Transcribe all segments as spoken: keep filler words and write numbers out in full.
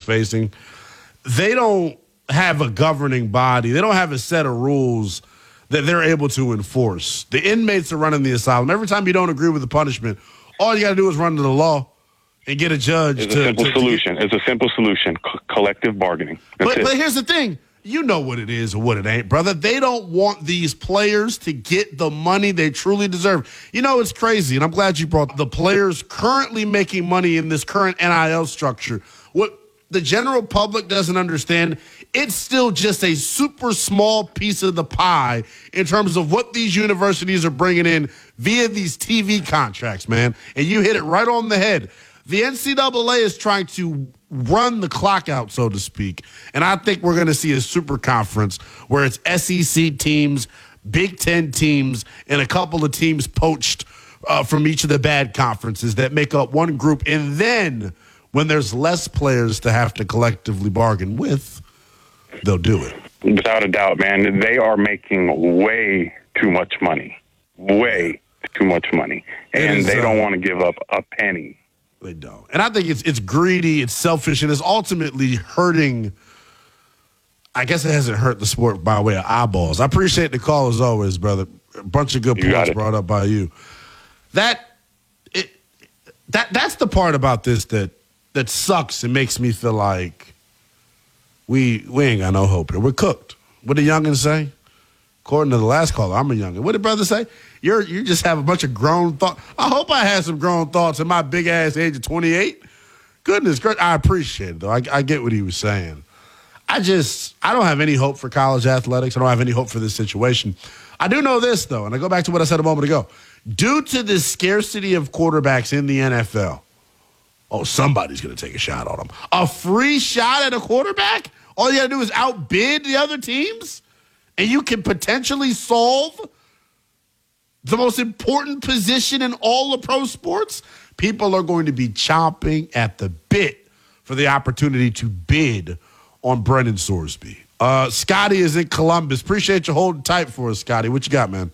facing, they don't have a governing body. They don't have a set of rules that they're able to enforce. The inmates are running the asylum. Every time you don't agree with the punishment, all you got to do is run to the law and get a judge. It's to, a simple to, solution. To get... It's a simple solution. Co- collective bargaining. That's but, it. but here's the thing. You know what it is or what it ain't, brother. They don't want these players to get the money they truly deserve. You know, it's crazy, and I'm glad you brought the players currently making money in this current N I L structure. What the general public doesn't understand, it's still just a super small piece of the pie in terms of what these universities are bringing in via these T V contracts, man. And you hit it right on the head. The N C double A is trying to run the clock out, so to speak. And I think we're going to see a super conference where it's S E C teams, Big Ten teams, and a couple of teams poached uh, from each of the bad conferences that make up one group. And then when there's less players to have to collectively bargain with, they'll do it. Without a doubt, man. They are making way too much money. Way too much money. And is, they don't uh, want to give up a penny. They don't. And I think it's it's greedy, it's selfish, and it's ultimately hurting. I guess it hasn't hurt the sport by way of eyeballs. I appreciate the call as always, brother. A bunch of good You points brought up by you. That it that that's the part about this that that sucks and makes me feel like we we ain't got no hope here. We're cooked. What did youngins say? According to the last caller, I'm a youngin. What did brother say? You're you just have a bunch of grown thoughts. I hope I had some grown thoughts at my big ass age of twenty-eight. Goodness gracious, I appreciate it though. I, I get what he was saying. I just I don't have any hope for college athletics. I don't have any hope for this situation. I do know this though, and I go back to what I said a moment ago. Due to the scarcity of quarterbacks in the N F L, oh, somebody's going to take a shot on them. A free shot at a quarterback? All you got to do is outbid the other teams, and you can potentially solve the most important position in all of pro sports. People are going to be chomping at the bit for the opportunity to bid on Brennan Sorsby. Uh, Scotty is in Columbus. Appreciate you holding tight for us, Scotty. What you got, man?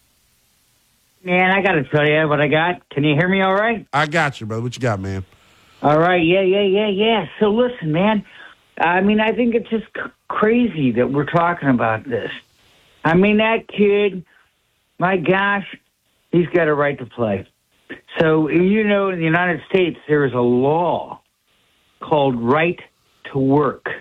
Man, I got to tell you what I got. Can you hear me all right? I got you, brother. What you got, man? All right. Yeah, yeah, yeah, yeah. So listen, man. I mean, I think it's just c- crazy that we're talking about this. I mean, that kid, my gosh, he's got a right to play. So, you know, in the United States, there is a law called right to work.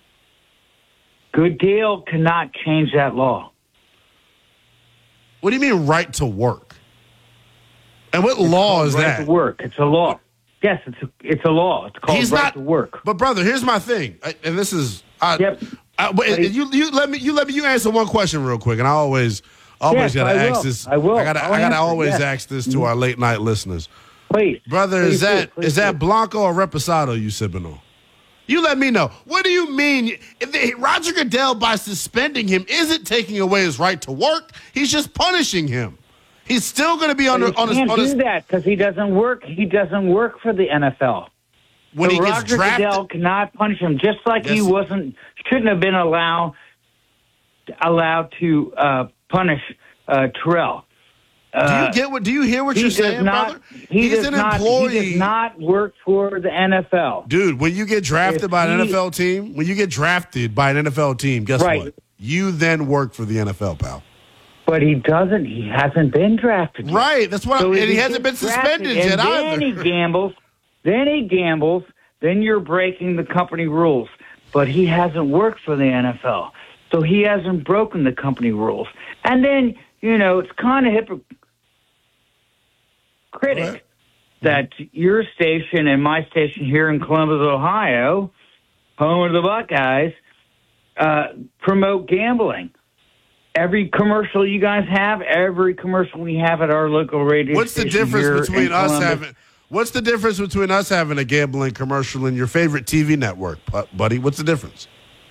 Good Deal cannot change that law. What do you mean right to work? And what it's law is right that? Right to work. It's a law. Yes, it's a, it's a law. It's called He's right not, to work. But brother, here's my thing, I, and this is. I, yep. I, but you you let me you let me you answer one question real quick, and I always always yes, gotta I ask will. this. I will. I gotta I'll I gotta answer, always yes. ask this to our late night listeners. Please, brother, please is that do, is that do. Blanco or Reposado you sipping on? You let me know. What do you mean? If they, Roger Goodell, by suspending him, isn't taking away his right to work. He's just punishing him. He's still going to be under. He on his, can't on do his, that because he doesn't work. He doesn't work for the N F L. When so he gets Roger drafted, Goodell cannot punish him, just like yes. he wasn't shouldn't have been allowed allowed to uh, punish uh, Terrell. Uh, do you get what? Do you hear what you're saying, not, brother? He He's does an not, employee. He does not work for the N F L, dude. When you get drafted if by an he, N F L team, when you get drafted by an N F L team, guess right. what? You then work for the N F L, pal. But he doesn't. He hasn't been drafted yet. Right. That's what. So I'm, and he, he hasn't been suspended drafted, yet and either. Then he gambles. Then he gambles. Then you're breaking the company rules. But he hasn't worked for the N F L, so he hasn't broken the company rules. And then you know it's kind of hypocritical. Critic right. that your station and my station here in Columbus, Ohio, home of the Buckeyes, uh, promote gambling. Every commercial you guys have, every commercial we have at our local radio What's the station difference here between in us Columbus. having? What's the difference between us having a gambling commercial and your favorite T V network, buddy? What's the difference?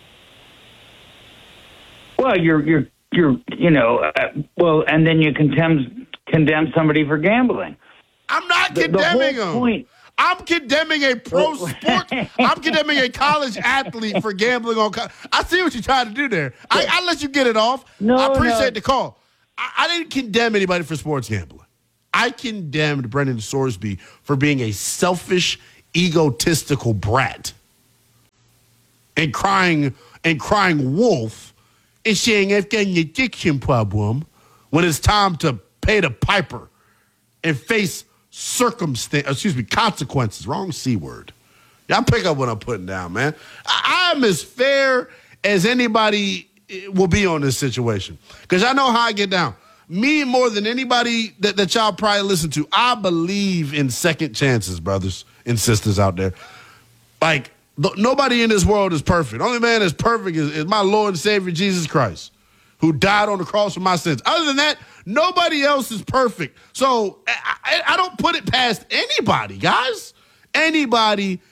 Well, you're you're you're you know uh, well, and then you condemn condemn somebody for gambling. I'm not The- the condemning whole him. point- I'm condemning a pro sport. I'm condemning a college athlete for gambling on. Co- I see what you're trying to do there. I, I let you get it off. No, I appreciate no. the call. I, I didn't condemn anybody for sports gambling. I condemned Brendan Sorsby for being a selfish, egotistical brat. and crying and crying wolf and saying I've got an addiction problem when it's time to pay the piper and face circumstance, excuse me, consequences. Wrong C word. Y'all pick up what I'm putting down, man. I- I'm as fair as anybody will be on this situation because I know how I get down. Me more than anybody that, that y'all probably listen to, I believe in second chances, brothers and sisters out there. Like, th- nobody in this world is perfect. The only man that's perfect is, is my Lord and Savior, Jesus Christ, who died on the cross for my sins. Other than that, nobody else is perfect. So I, I, I don't put it past anybody, guys. Anybody